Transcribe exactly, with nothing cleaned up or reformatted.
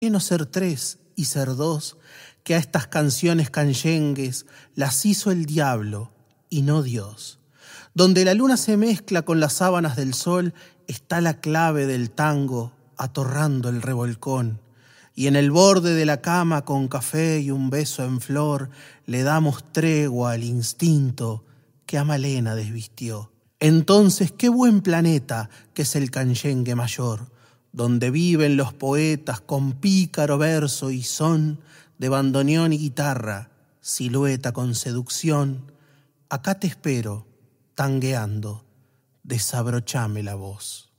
no ser tres y ser dos, que a estas canciones canyengues las hizo el diablo y no Dios. Donde la luna se mezcla con las sábanas del sol, está la clave del tango atorrando el revolcón. Y en el borde de la cama con café y un beso en flor, le damos tregua al instinto que a Malena desvistió. Entonces, qué buen planeta que es el canyengue mayor, donde viven los poetas con pícaro verso y son de bandoneón y guitarra, silueta con seducción. Acá te espero, tangueando, desabrochame la voz.